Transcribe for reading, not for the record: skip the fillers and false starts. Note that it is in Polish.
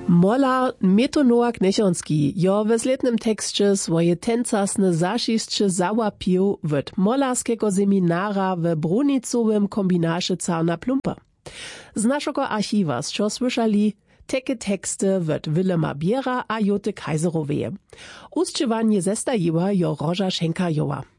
Molar Metonoa Knechonski, jo w zletnym tekście swoje tencasne zašišće załapił wot molarskiego seminara w brunicowym kombinacie Carna Plumpa. Z naszego archiwa sčo słyszali teke teksty wot Willema Biera a Joty Kaiseroweje. Usczywanie zestajiła jo Roża Schenkarjowa.